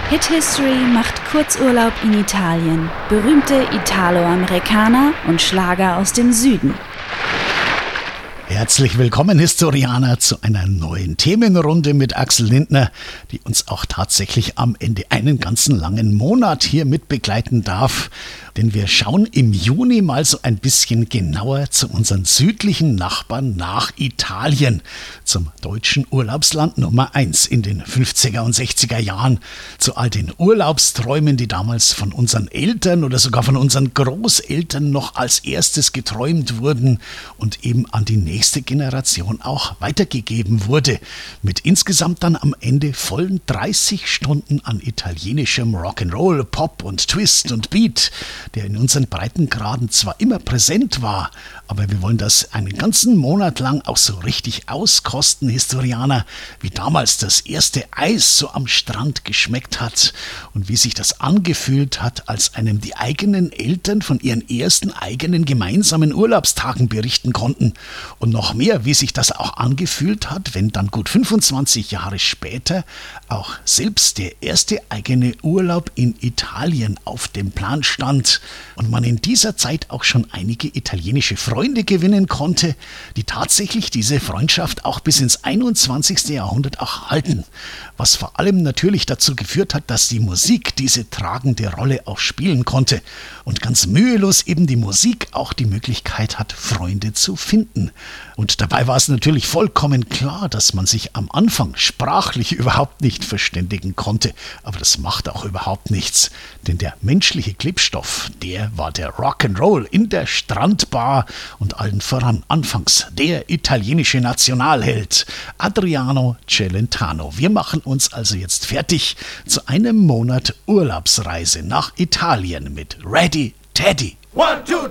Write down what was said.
Hit History macht Kurzurlaub in Italien. Berühmte Italo-Amerikaner und Schlager aus dem Süden. Herzlich willkommen, Historianer, zu einer neuen Themenrunde mit Axel Lindner, die uns auch tatsächlich am Ende einen ganzen langen Monat hier mit begleiten darf. Denn wir schauen im Juni mal so ein bisschen genauer zu unseren südlichen Nachbarn nach Italien, zum deutschen Urlaubsland Nummer 1 in den 50er und 60er Jahren, zu all den Urlaubsträumen, die damals von unseren Eltern oder sogar von unseren Großeltern noch als erstes geträumt wurden und eben an die nächste Generation auch weitergegeben wurde, mit insgesamt dann am Ende vollen 30 Stunden an italienischem Rock'n'Roll, Pop und Twist und Beat, der in unseren Breitengraden zwar immer präsent war, aber wir wollen das einen ganzen Monat lang auch so richtig auskosten, Historianer, wie damals das erste Eis so am Strand geschmeckt hat und wie sich das angefühlt hat, als einem die eigenen Eltern von ihren ersten eigenen gemeinsamen Urlaubstagen berichten konnten und noch mehr, wie sich das auch angefühlt hat, wenn dann gut 25 Jahre später auch selbst der erste eigene Urlaub in Italien auf dem Plan stand und man in dieser Zeit auch schon einige italienische Freunde gewinnen konnte, die tatsächlich diese Freundschaft auch bis ins 21. Jahrhundert auch halten. Was vor allem natürlich dazu geführt hat, dass die Musik diese tragende Rolle auch spielen konnte und ganz mühelos eben die Musik auch die Möglichkeit hat, Freunde zu finden. Und dabei war es natürlich vollkommen klar, dass man sich am Anfang sprachlich überhaupt nicht verständigen konnte. Aber das macht auch überhaupt nichts, denn der menschliche Klebstoff, der war der Rock'n'Roll in der Strandbar und allen voran anfangs der italienische Nationalheld Adriano Celentano. Wir machen uns also jetzt fertig zu einem Monat Urlaubsreise nach Italien mit Ready Teddy. 1, 2,